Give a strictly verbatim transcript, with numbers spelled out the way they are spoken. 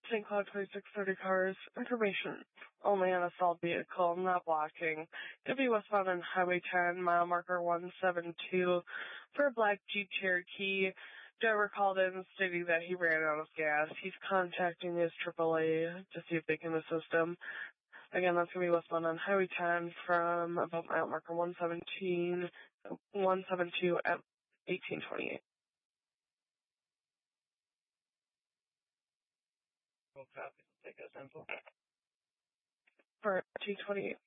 Saint Cloud twenty-six thirty cars. Information. Only on a stalled vehicle, not blocking. Could be westbound on Highway ten, mile marker one seven two. For a black Jeep Cherokee, driver called in stating that he ran out of gas. He's contacting his triple A to see if they can assist him. Again, that's going to be westbound on Highway ten from about mile marker one seventeen, one seven two at eighteen twenty-eight. We'll copy. Take as info. For eighteen twenty-eight.